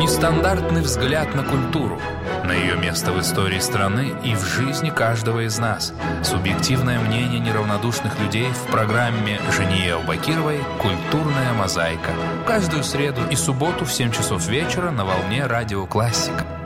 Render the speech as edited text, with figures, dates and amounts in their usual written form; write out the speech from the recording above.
Нестандартный взгляд на культуру, на ее место в истории страны и в жизни каждого из нас. Субъективное мнение неравнодушных людей в программе Жении Албакировой «Культурная мозаика». Каждую среду и субботу в 7 часов вечера на волне Радио Классика.